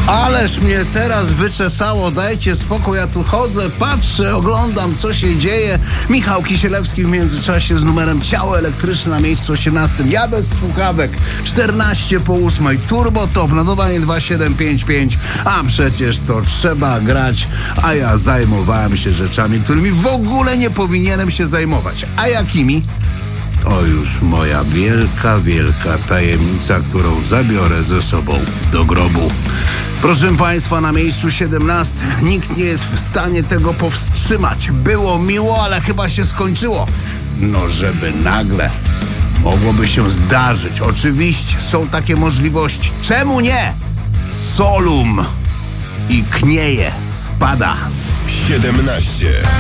Ależ mnie teraz wyczesało, dajcie spokój, ja tu chodzę, patrzę, oglądam, co się dzieje. Michał Kisielewski w międzyczasie z numerem Ciało Elektryczne na miejscu 18. Ja bez słuchawek, 14:08, Turbo Top, notowanie 2755. A przecież to trzeba grać, a ja zajmowałem się rzeczami, którymi w ogóle nie powinienem się zajmować. A jakimi? To już moja wielka tajemnica, którą zabiorę ze sobą do grobu. Proszę Państwa, na miejscu 17 nikt nie jest w stanie tego powstrzymać. Było miło, ale chyba się skończyło. No, żeby nagle mogłoby się zdarzyć. Oczywiście są takie możliwości. Czemu nie? Solum i Knieje spada. 17.